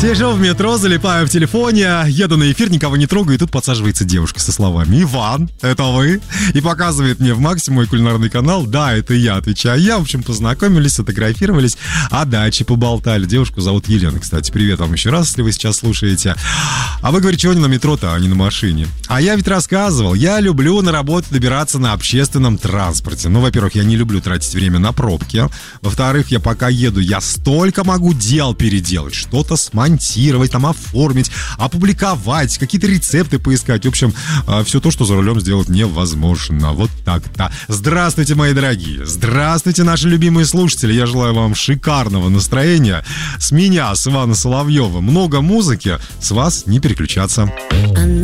Сижу в метро, залипаю в телефоне, еду на эфир, никого не трогаю, и тут подсаживается девушка со словами: «Иван, это вы?» И показывает мне в Максе мой кулинарный канал. Да, это я, отвечаю я. В общем, познакомились, сфотографировались, о даче поболтали. Девушку зовут Елена, кстати. Привет вам еще раз, если вы сейчас слушаете. А вы говорите, чего не на метро-то, а не на машине? А я ведь рассказывал, я люблю на работу добираться на общественном транспорте. Ну, во-первых, я не люблю тратить время на пробки. Во-вторых, я пока еду, я столько могу дел переделать, что-то смонтировать, там оформить, опубликовать, какие-то рецепты поискать. В общем, все то, что за рулем сделать невозможно. Вот так-то. Здравствуйте, мои дорогие. Здравствуйте, наши любимые слушатели. Я желаю вам шикарного настроения. С меня, с Ивана Соловьева, много музыки. С вас не переключаться.